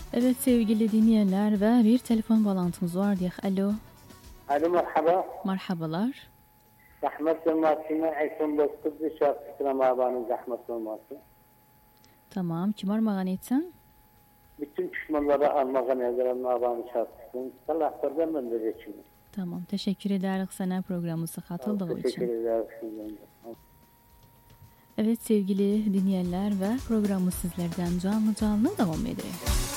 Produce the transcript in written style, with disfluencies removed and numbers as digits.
Evet sevgili dinleyenler ve bir telefon bağlantımız var diye. Alo. Alo, merhaba. Merhabalar. Zahmet olmasın. Aysun dostum bir şarkısına mağbanın zahmet olmasın. Tamam. Kim armağan etsin? Bütün düşmanlara almağa nezer mağbanın şarkısını. Salahlardan ben de geçeyim. Tamam. Teşekkür ederiz sana programımıza katıldığı için. Teşekkür ederim. Evet sevgili dinleyenler ve programı sizlerden canlı devam ediyor.